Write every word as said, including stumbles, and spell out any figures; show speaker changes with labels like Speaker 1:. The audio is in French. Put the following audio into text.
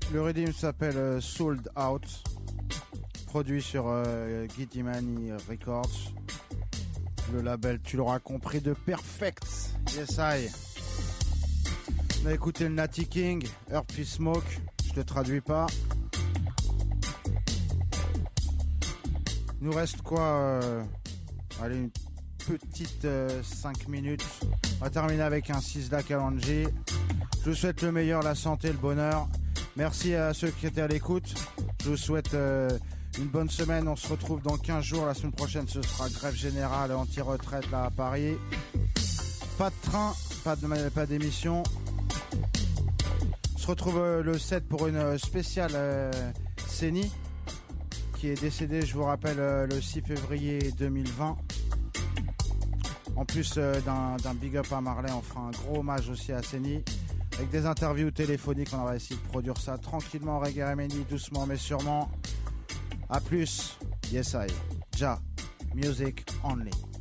Speaker 1: Le rythme s'appelle euh, Sold Out, produit sur euh, Gittimani Records. Le label, tu l'auras compris, de Perfect. Yes, I. On a écouté le Natty King, Earth Peace Smoke. Je te traduis pas. Il nous reste quoi euh, Allez, une petite euh, cinq minutes. On va terminer avec un Sizzla Kalonji. Je vous souhaite le meilleur, la santé, le bonheur. Merci à ceux qui étaient à l'écoute. Je vous souhaite euh, une bonne semaine. On se retrouve dans quinze jours. La semaine prochaine, ce sera grève générale anti-retraite là à Paris. Pas de train, pas de, pas d'émission. On se retrouve euh, le sept pour une spéciale euh, Céni, qui est décédé, je vous rappelle, euh, le six février deux mille vingt. En plus euh, d'un, d'un big up à Marley, on fera un gros hommage aussi à Céni. Avec des interviews téléphoniques, on va essayer de produire ça tranquillement, Reggae Remedy, doucement mais sûrement. A plus, yes I, Ja, music only.